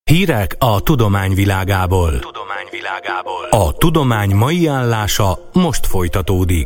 Hírek a tudomány világából. A tudomány mai állása most folytatódik.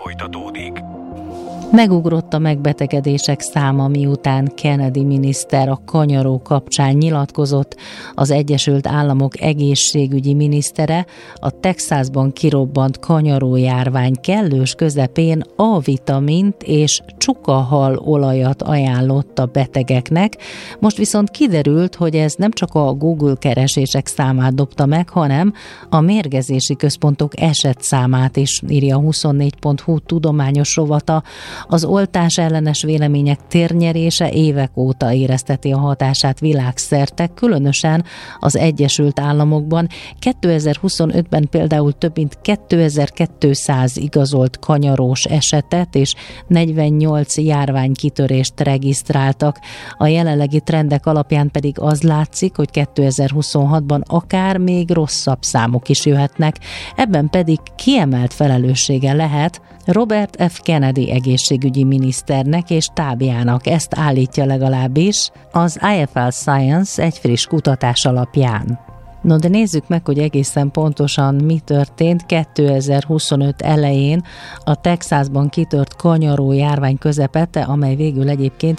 Megugrott a megbetegedések száma, miután Kennedy miniszter a kanyaró kapcsán nyilatkozott. Az Egyesült Államok egészségügyi minisztere a Texasban kirobbant kanyarójárvány kellős közepén A-vitamint és csukahal olajat ajánlott a betegeknek. Most viszont kiderült, hogy ez nem csak a Google keresések számát dobta meg, hanem a mérgezési központok esetszámát is, írja a 24.hu tudományos rovata. Az oltás ellenes vélemények térnyerése évek óta érezteti a hatását világszerte, különösen az Egyesült Államokban. 2025-ben például több mint 2200 igazolt kanyarós esetet és 48 járványkitörést regisztráltak. A jelenlegi trendek alapján pedig az látszik, hogy 2026-ban akár még rosszabb számok is jöhetnek. Ebben pedig kiemelt felelőssége lehet Robert F. Kennedy egészségügyi miniszternek és tábjának, ezt állítja legalábbis az IFL Science egy friss kutatás alapján. No, de nézzük meg, hogy egészen pontosan mi történt 2025 elején a Texasban kitört kanyaró járvány közepette, amely végül egyébként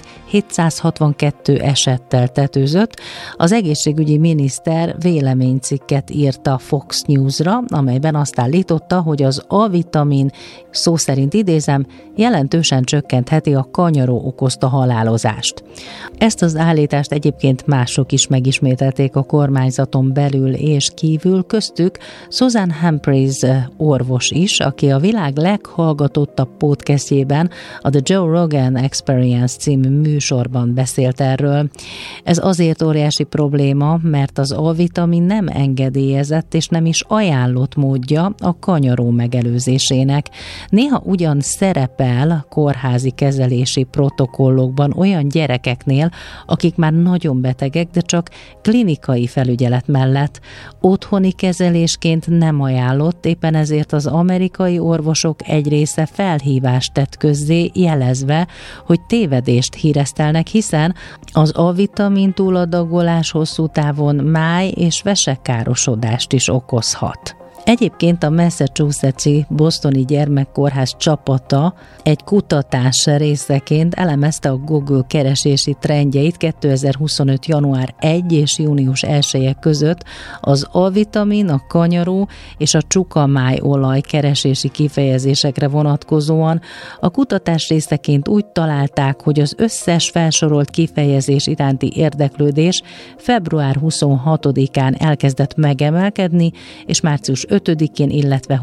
762 esettel tetőzött. Az egészségügyi miniszter véleménycikket írt a Fox News-ra, amelyben azt állította, hogy az A-vitamin, szó szerint idézem, jelentősen csökkentheti a kanyaró okozta halálozást. Ezt az állítást egyébként mások is megismételték a kormányzaton belül és kívül, köztük Susan Humphries orvos is, aki a világ leghallgatottabb podcastjében, a The Joe Rogan Experience című műsorban beszélt erről. Ez azért óriási probléma, mert az A-vitamin nem engedélyezett és nem is ajánlott módja a kanyaró megelőzésének. Néha ugyan szerepel kórházi kezelési protokollokban olyan gyerekeknél, akik már nagyon betegek, de csak klinikai felügyelet mellett. Otthoni kezelésként nem ajánlott, éppen ezért az amerikai orvosok egy része felhívást tett közzé, jelezve, hogy tévedést híresztelnek, hiszen az A-vitamin túladagolás hosszú távon máj- és vesekárosodást is okozhat. Egyébként a Massachusetts-i Bostoni Gyermekkórház csapata egy kutatás részeként elemezte a Google keresési trendjeit 2025. január 1 és június 1 között az A-vitamin, a kanyaró és a csukamájolaj keresési kifejezésekre vonatkozóan. A kutatás részeként úgy találták, hogy az összes felsorolt kifejezés iránti érdeklődés február 26-án elkezdett megemelkedni, és március 5-én, illetve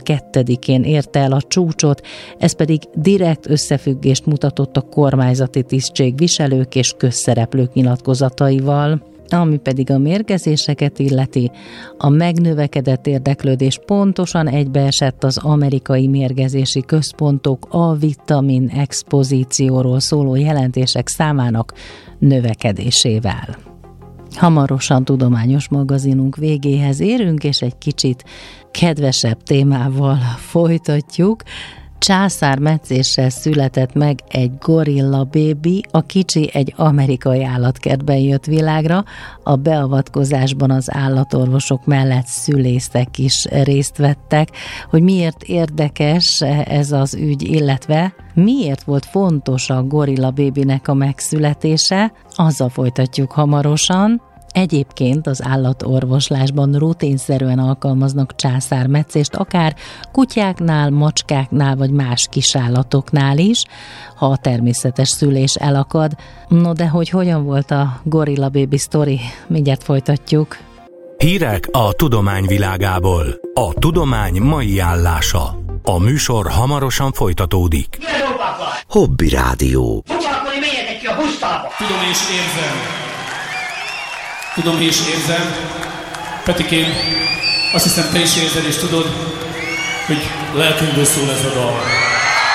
22-én érte el a csúcsot, ez pedig direkt összefüggést mutatott a kormányzati tisztségviselők és közszereplők nyilatkozataival. Ami pedig a mérgezéseket illeti, a megnövekedett érdeklődés pontosan egybeesett az amerikai mérgezési központok A-vitamin expozícióról szóló jelentések számának növekedésével. Hamarosan tudományos magazinunk végéhez érünk, és egy kicsit kedvesebb témával folytatjuk. Császármetszéssel született meg egy gorilla bébi, a kicsi egy amerikai állatkertben jött világra. A beavatkozásban az állatorvosok mellett szülészek is részt vettek. Hogy miért érdekes ez az ügy, illetve miért volt fontos a gorilla bébinek a megszületése, azzal folytatjuk hamarosan. Egyébként az állatorvoslásban rutinszerűen alkalmaznak császármetszést, akár kutyáknál, macskáknál vagy más kisállatoknál is, ha a természetes szülés elakad. No de hogy hogyan volt a gorilla baby sztori? Mindjárt folytatjuk. Hírek a tudomány világából. A tudomány mai állása. A műsor hamarosan folytatódik. Hobby Rádió. Foglalkozni mélyetek ki a húsztalba! Tudom és érzem, Petikém, azt hiszem te is érzed és tudod, hogy lelkünkből szól ez a dal.